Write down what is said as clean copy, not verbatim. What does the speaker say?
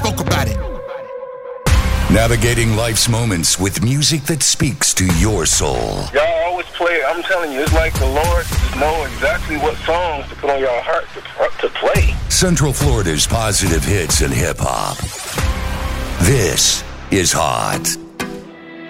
spoke about it. Navigating life's moments with music that speaks to your soul. Y'all always play it. I'm telling you, it's like the Lord just know exactly what songs to put on your heart to play. Central Florida's positive hits and hip-hop. This is Hot.